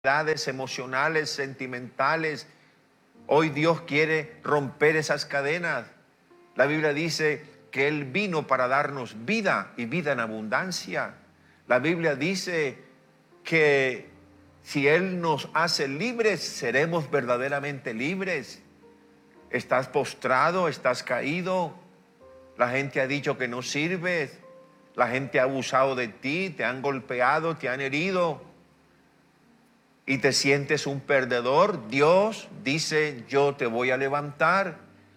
enfermedades emocionales, sentimentales. Hoy Dios quiere romper esas cadenas. La Biblia dice que Él vino para darnos vida y vida en abundancia. La Biblia dice que si Él nos hace libres, seremos verdaderamente libres. Estás postrado, estás caído. La gente ha dicho que no sirves. La gente ha abusado de ti, te han golpeado, te han herido. Y te sientes un perdedor. Dios dice: yo te voy a levantar.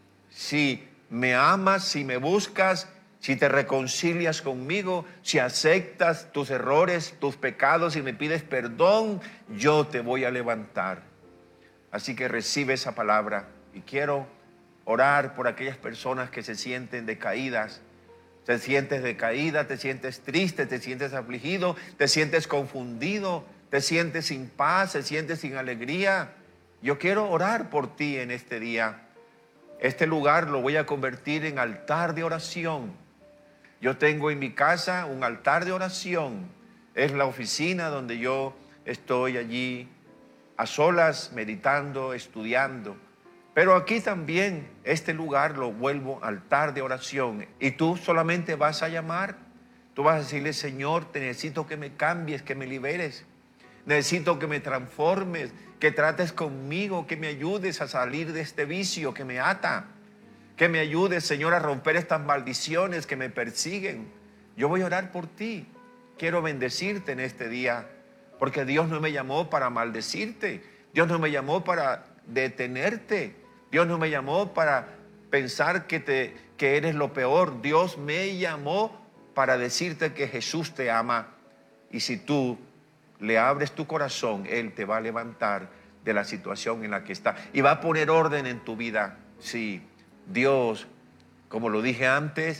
Si me amas, si me buscas, si te reconcilias conmigo, si aceptas tus errores, tus pecados y me pides perdón, yo te voy a levantar. Así que recibe esa palabra. Y quiero orar por aquellas personas que se sienten decaídas. Te sientes decaída, te sientes triste, te sientes afligido, te sientes confundido, te sientes sin paz, te sientes sin alegría. Yo quiero orar por ti en este día. Este lugar lo voy a convertir en altar de oración. Yo tengo en mi casa un altar de oración. Es la oficina donde yo estoy allí a solas, meditando, estudiando. Pero aquí también este lugar lo vuelvo altar de oración. Y tú solamente vas a llamar. Tú vas a decirle: Señor, te necesito que me cambies, que me liberes. Necesito que me transformes, que trates conmigo, que me ayudes a salir de este vicio que me ata. Que me ayudes, Señor, a romper estas maldiciones que me persiguen. Yo voy a orar por ti. Quiero bendecirte en este día, porque Dios no me llamó para maldecirte. Dios no me llamó para detenerte. Dios no me llamó para pensar que eres lo peor. Dios me llamó para decirte que Jesús te ama. Y si tú le abres tu corazón, Él te va a levantar de la situación en la que está y va a poner orden en tu vida. Sí, Dios, como lo dije antes,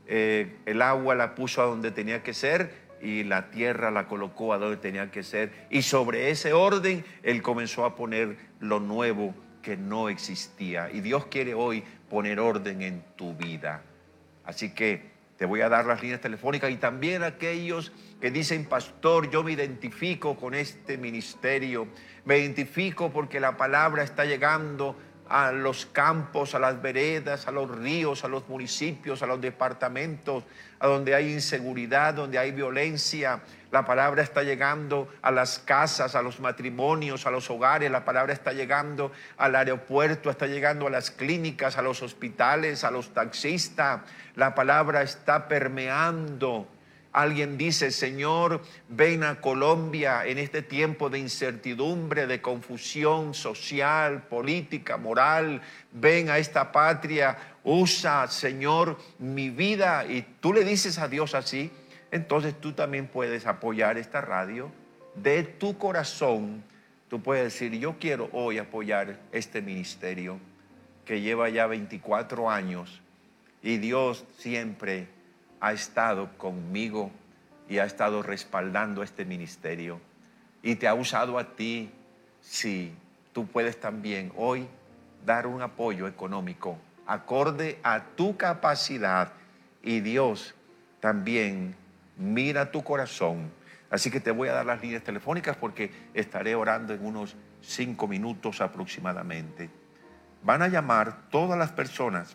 el agua la puso a donde tenía que ser y la tierra la colocó a donde tenía que ser. Y sobre ese orden, Él comenzó a poner lo nuevo que no existía. Y Dios quiere hoy poner orden en tu vida. Así que te voy a dar las líneas telefónicas, y también aquellos que dicen: pastor, yo me identifico con este ministerio, me identifico porque la palabra está llegando a los campos, a las veredas, a los ríos, a los municipios, a los departamentos, a donde hay inseguridad, donde hay violencia. La palabra está llegando a las casas, a los matrimonios, a los hogares. La palabra está llegando al aeropuerto, está llegando a las clínicas, a los hospitales, a los taxistas. La palabra está permeando. Alguien dice: Señor, ven a Colombia en este tiempo de incertidumbre, de confusión social, política, moral. Ven a esta patria, usa, Señor, mi vida. Y tú le dices a Dios así. Entonces tú también puedes apoyar esta radio de tu corazón. Tú puedes decir: yo quiero hoy apoyar este ministerio que lleva ya 24 años y Dios siempre ha estado conmigo y ha estado respaldando este ministerio y te ha usado a ti. Sí, tú puedes también hoy dar un apoyo económico acorde a tu capacidad, y Dios también mira tu corazón. Así que te voy a dar las líneas telefónicas porque estaré orando en unos 5 minutos aproximadamente. Van a llamar todas las personas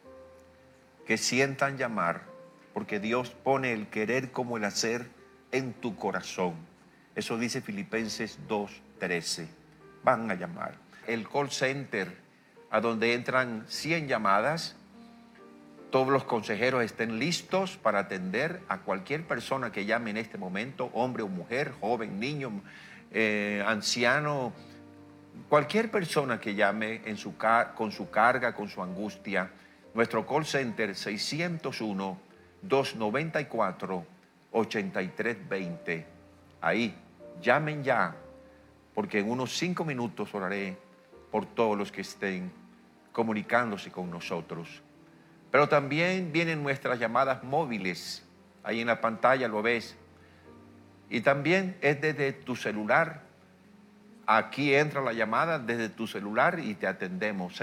que sientan llamar, porque Dios pone el querer como el hacer en tu corazón. Eso dice Filipenses 2:13. Van a llamar. El call center, a donde entran 100 llamadas, todos los consejeros estén listos para atender a cualquier persona que llame en este momento, hombre o mujer, joven, niño, anciano, cualquier persona que llame con su carga, con su angustia. Nuestro call center 601-294-8320. Ahí, llamen ya, porque en unos 5 minutos oraré por todos los que estén comunicándose con nosotros. Pero también vienen nuestras llamadas móviles. Ahí en la pantalla lo ves. Y también es desde tu celular. Aquí entra la llamada desde tu celular y te atendemos.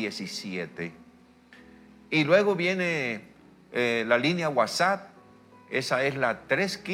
601-665-1017. Y luego viene la línea WhatsApp. Esa es la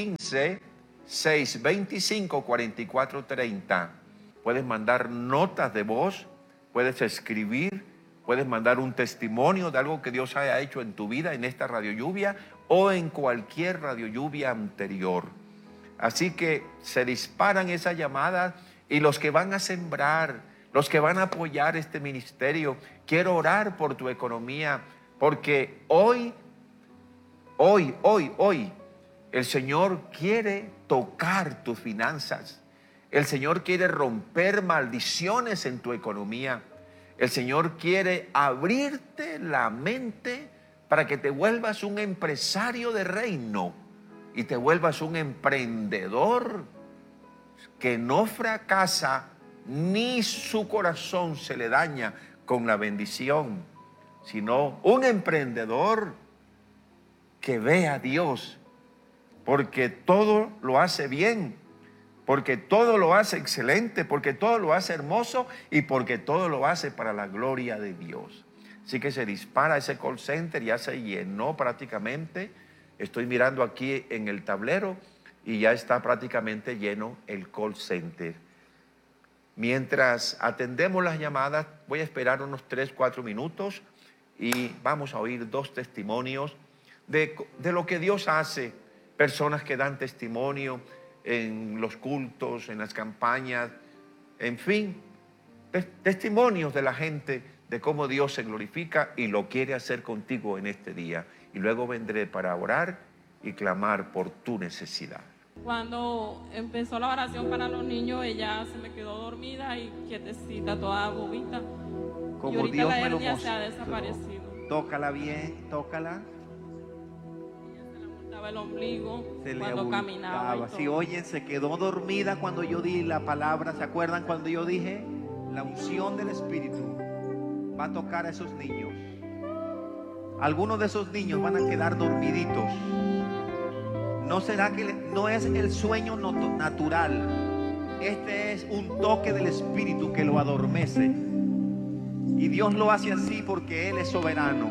315-625-4430. Puedes mandar notas de voz, puedes escribir, puedes mandar un testimonio de algo que Dios haya hecho en tu vida, en esta Radio Lluvia o en cualquier Radio Lluvia anterior. Así que se disparan esas llamadas, y los que van a sembrar, los que van a apoyar este ministerio, quiero orar por tu economía, porque hoy, el Señor quiere tocar tus finanzas. El Señor quiere romper maldiciones en tu economía. El Señor quiere abrirte la mente para que te vuelvas un empresario de reino y te vuelvas un emprendedor que no fracasa ni su corazón se le daña con la bendición, sino un emprendedor que ve a Dios, porque todo lo hace bien, porque todo lo hace excelente, porque todo lo hace hermoso y porque todo lo hace para la gloria de Dios. Así que se dispara ese call center, ya se llenó prácticamente. Estoy mirando aquí en el tablero y ya está prácticamente lleno el call center. Mientras atendemos las llamadas, voy a esperar unos 3-4 minutos y vamos a oír 2 testimonios de lo que Dios hace. Personas que dan testimonio en los cultos, en las campañas, en fin, testimonios de la gente de cómo Dios se glorifica y lo quiere hacer contigo en este día. Y luego vendré para orar y clamar por tu necesidad. Cuando empezó la oración para los niños, ella se me quedó dormida y quietecita, toda bobita. Como y ahorita Dios la me lo hernia mostró. se ha desaparecido. Tócala bien, tócala. Se le abultaba el ombligo Se le cuando caminaba y abultaba. todo. Si oyen, se quedó dormida cuando yo di la palabra. ¿Se acuerdan cuando yo dije? La unción del Espíritu va a tocar a esos niños. Algunos de esos niños van a quedar dormiditos. ¿No será que no es el sueño natural? Este es un toque del Espíritu que lo adormece. Y Dios lo hace así porque Él es soberano.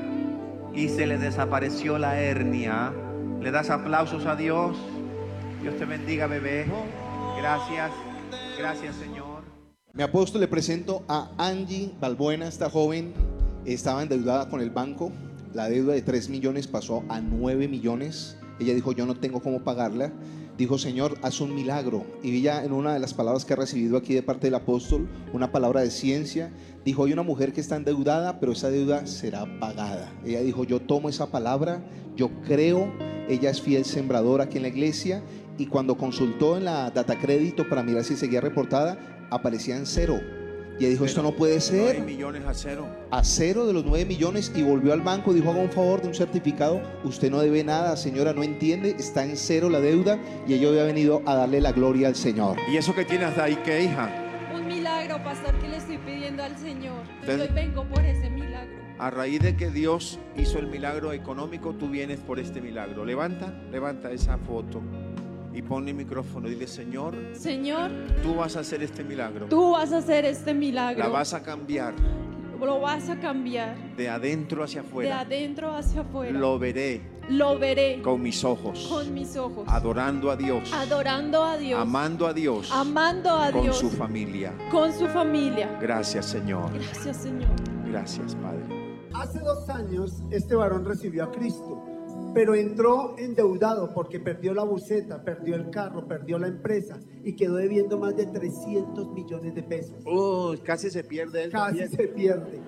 Y se le desapareció la hernia. ¿Le das aplausos a Dios? Dios te bendiga, bebé. Gracias. Gracias, Señor. Mi apóstol, le presento a Angie Balbuena. Esta joven estaba endeudada con el banco. La deuda de 3 millones pasó a 9 millones. Ella dijo: yo no tengo cómo pagarla. Dijo: Señor, haz un milagro. Y ella, en una de las palabras que ha recibido aquí de parte del apóstol, una palabra de ciencia, dijo: hay una mujer que está endeudada, pero esa deuda será pagada. Ella dijo: yo tomo esa palabra, yo creo. Ella es fiel sembradora aquí en la iglesia, y cuando consultó en la data crédito para mirar si seguía reportada, aparecía en 0. Y ella dijo: esto no puede ser. 9 millones a 0. A 0 de los 9 millones, y volvió al banco y dijo: haga un favor de un certificado, usted no debe nada, señora, no entiende, está en 0 la deuda. Y ella había venido a darle la gloria al Señor. ¿Y eso que tienes ahí qué, hija? Un milagro, pastor, que le estoy pidiendo al Señor. Entonces- Yo vengo por ese milagro. A raíz de que Dios hizo el milagro económico, tú vienes por este milagro. Levanta esa foto y ponle el micrófono. Dile: Señor, Señor, tú vas a hacer este milagro. tú vas a hacer este milagro. La vas a cambiar Lo vas a cambiar de adentro hacia de afuera. adentro hacia afuera. Lo veré Lo veré con mis ojos. con mis ojos. Adorando a Dios. Adorando a Dios. Amando a Dios. Amando a Con Dios. su familia. Con su familia. Gracias, Señor. Gracias, Señor. Gracias, Padre. Hace 2 años este varón recibió a Cristo, pero entró endeudado porque perdió la buseta, perdió el carro, perdió la empresa y quedó debiendo más de 300 millones de pesos. Casi se pierde él Casi también. se pierde.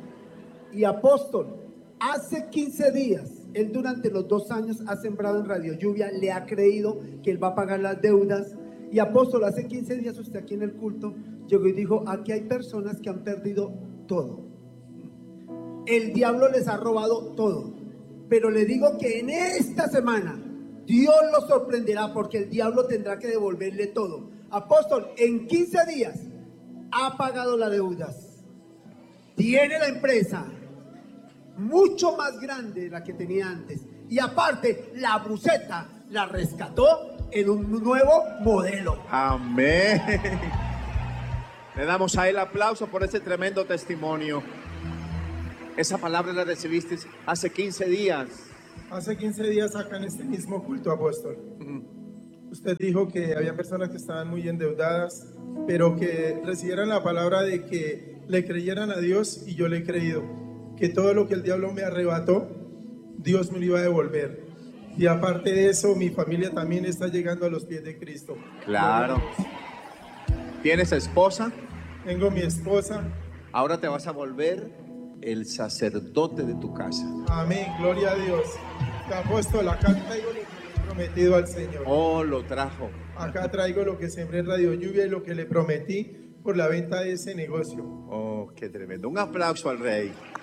Y apóstol, hace 15 días, él durante los 2 años ha sembrado en Radio Lluvia, le ha creído que él va a pagar las deudas. Y apóstol, hace 15 días usted aquí en el culto llegó y dijo: aquí hay personas que han perdido todo. El diablo les ha robado todo. Pero le digo que en esta semana Dios lo sorprenderá, porque el diablo tendrá que devolverle todo. Apóstol, en 15 días ha pagado las deudas. Tiene la empresa mucho más grande de la que tenía antes. Y aparte, la buceta la rescató en un nuevo modelo. Amén. Le damos a él aplauso por ese tremendo testimonio. Esa palabra la recibiste hace 15 días. Hace 15 días acá en este mismo culto, apóstol, usted dijo que había personas que estaban muy endeudadas, pero que recibieran la palabra de que le creyeran a Dios, y yo le he creído, que todo lo que el diablo me arrebató, Dios me lo iba a devolver. Y aparte de eso, mi familia también está llegando a los pies de Cristo. Claro. ¿Tienes esposa? Tengo mi esposa. Ahora te vas a volver el sacerdote de tu casa. Amén, gloria a Dios. Apóstol, acá traigo lo que le he prometido al Señor. Oh, lo trajo. Acá traigo lo que sembré en Radio Lluvia y lo que le prometí por la venta de ese negocio. Oh, qué tremendo. Un aplauso al rey.